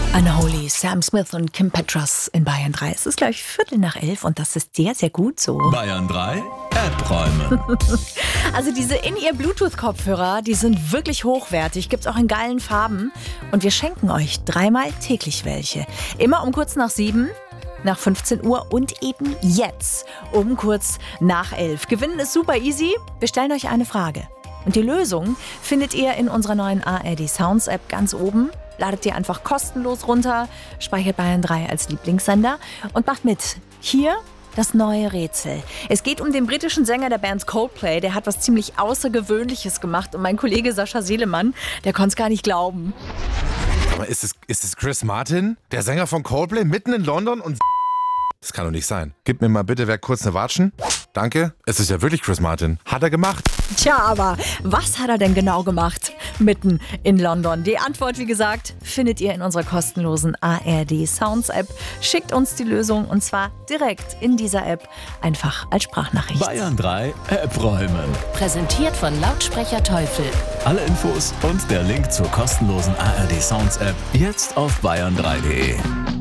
Unholy, Sam Smith und Kim Petras in Bayern 3. Es ist gleich 11:15 und das ist sehr, sehr gut so. Bayern 3, App-Räume. Also diese In-Ear-Bluetooth-Kopfhörer, die sind wirklich hochwertig, gibt's auch in geilen Farben. Und wir schenken euch 3-mal täglich welche. Immer um kurz nach 7, nach 15 Uhr und eben jetzt um kurz nach 11. Gewinnen ist super easy. Wir stellen euch eine Frage. Und die Lösung findet ihr in unserer neuen ARD Sounds App ganz oben. Ladet ihr einfach kostenlos runter, speichert Bayern 3 als Lieblingssender und macht mit. Hier das neue Rätsel. Es geht um den britischen Sänger der Band Coldplay. Der hat was ziemlich Außergewöhnliches gemacht. Und mein Kollege Sascha Seelemann, der konnte es gar nicht glauben. Aber ist es Chris Martin, der Sänger von Coldplay, mitten in London und... Das kann doch nicht sein. Gib mir mal bitte wer kurz eine Watschen. Danke. Es ist ja wirklich Chris Martin. Hat er gemacht. Tja, aber was hat er denn genau gemacht? Mitten in London. Die Antwort, wie gesagt, findet ihr in unserer kostenlosen ARD Sounds App. Schickt uns die Lösung und zwar direkt in dieser App, einfach als Sprachnachricht. Bayern 3, App-Räumen. Präsentiert von Lautsprecher Teufel. Alle Infos und der Link zur kostenlosen ARD Sounds App jetzt auf bayern3.de.